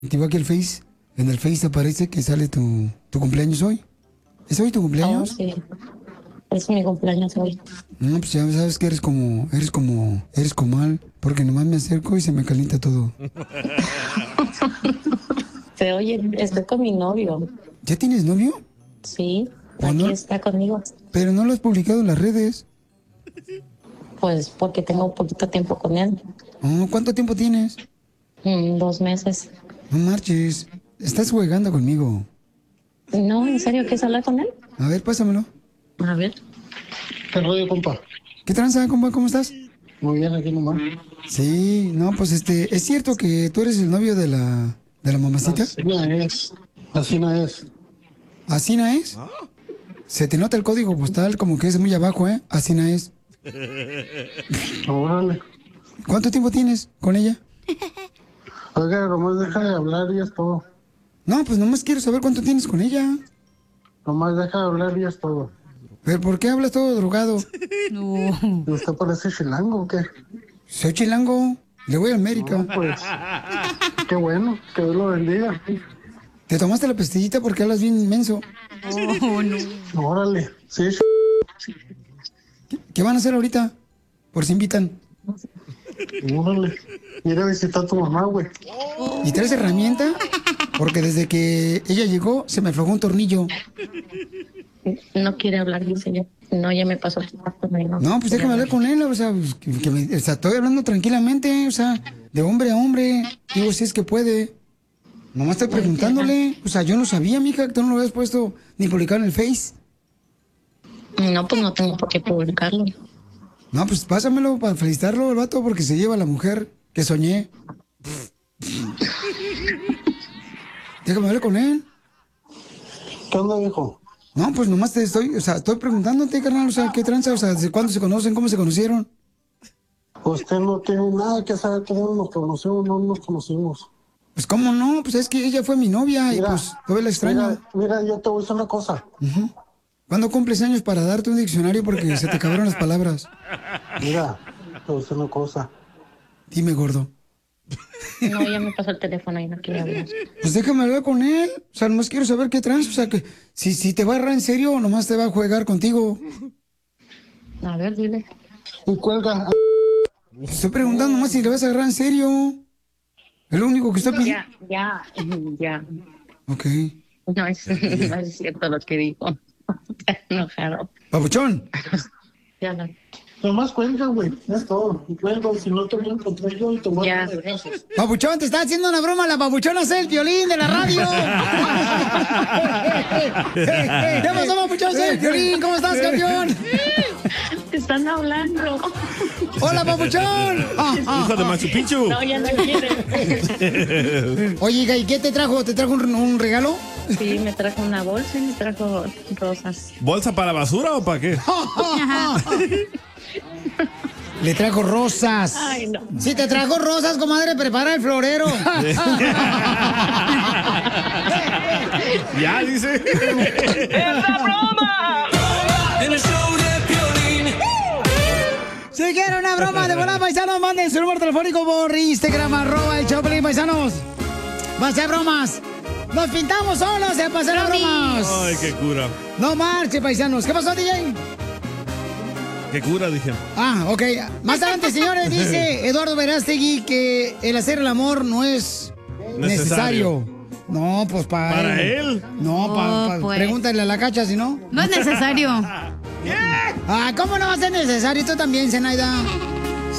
Activa aquí el Face. En el Face aparece que sale tu cumpleaños hoy. ¿Es hoy tu cumpleaños? Oh, sí. Es mi cumpleaños hoy. No, pues ya sabes que eres como mal, porque nomás me acerco y se me calienta todo. Pero oye, estoy con mi novio. ¿Ya tienes novio? Sí, ¿O aquí no? está conmigo. Pero no lo has publicado en las redes. Pues porque tengo un poquito tiempo con él. Oh, ¿cuánto tiempo tienes? 2 meses. No marches. Estás jugando conmigo. No, ¿en serio quieres hablar con él? A ver, pásamelo. A ver. ¿Qué rollo, compa? ¿Qué tranza, compa? ¿Cómo estás? Muy bien, aquí nomás. Sí, no, pues ¿es cierto que tú eres el novio de la mamacita? Así no es. Así no es. ¿Así no es? Se te nota el código postal como que es muy abajo, ¿eh? Así no es. Órale. ¿Cuánto tiempo tienes con ella? Oiga, nomás deja de hablar y es todo. No, pues nomás quiero saber cuánto tienes con ella. Nomás deja de hablar y es todo. ¿Pero por qué hablas todo drogado? No. ¿Y usted parece chilango o qué? Soy chilango. Le voy a América. No, pues, qué bueno, que Dios lo bendiga. ¿Te tomaste la pastillita porque hablas bien inmenso? Oh, no. Órale, sí, ¿Qué van a hacer ahorita? Por si invitan. órale. Ir a visitar a tu mamá, güey. ¿Y traes herramienta? Porque desde que ella llegó se me aflojó un tornillo. No quiere hablar, dice yo. No, ya me pasó el tiempo conmigo. No, pues déjame hablar con él, o sea, pues, o sea, estoy hablando tranquilamente, o sea, de hombre a hombre. Digo, si es que puede. Nomás estoy preguntándole. O sea, yo no sabía, mija, que tú no lo habías puesto ni publicado en el Face. No, pues no tengo por qué publicarlo. No, pues pásamelo para felicitarlo el vato porque se lleva a la mujer que soñé. Déjame hablar con él. ¿Qué onda, viejo? No, pues nomás estoy preguntándote, carnal, o sea, ¿qué tranza? O sea, ¿desde cuándo se conocen? ¿Cómo se conocieron? Usted no tiene nada que saber que no nos conocemos, no nos conocimos. Pues, ¿cómo no? Pues es que ella fue mi novia y pues todavía la extraño. Mira, yo te voy a decir una cosa. ¿Cuándo cumples años para darte un diccionario porque se te acabaron las palabras? Mira, te voy a decir una cosa. Dime, gordo. No, ya me pasó el teléfono y no quiere hablar. Pues déjame hablar con él. O sea, nomás quiero saber qué trans. O sea, que si te va a agarrar en serio, nomás te va a jugar contigo. A ver, dile. Y cuelga. Estoy preguntando nomás si le vas a agarrar en serio. Es lo único que estoy pidiendo. Ya. Ok. No es cierto lo que dijo. Está enojado. Papuchón. Ya no. Nomás cuelga, güey. Es todo. Y cuelga, si no te voy a encontrar yo y te voy a dar brazos. Papuchón, te está haciendo una broma. La papuchona es el violín de la radio. ¿Qué pasó, papuchón? Soy el violín. ¿Cómo estás, campeón? Te están hablando. ¡Hola, papuchón! Hijo de Machu Picchu. No, ya no quiere. Oye, hija, ¿y qué te trajo? ¿Te trajo un regalo? Sí, me trajo una bolsa y me trajo rosas. ¿Bolsa para basura o para qué? Le trajo rosas. Ay, no. Si te trajo rosas, comadre, prepara el florero. Ya, dice. ¡Es la broma! En el show de Piolín. Si quieren una broma de volada, paisanos, manden su número telefónico por Instagram, @el Choplin, paisanos. Va a ser bromas. Nos pintamos solos y a pasar a bromas. Ay, qué cura. No marche, paisanos. ¿Qué pasó, DJ? Qué cura, dije. Ah, ok. Más adelante, señores, dice Eduardo Verástegui que el hacer el amor no es necesario. No, pues ¿Para él? No, pues. pregúntale a la Cacha, si no. No es necesario. Ah, ¿cómo no va a ser necesario? Tú también, Zenaida.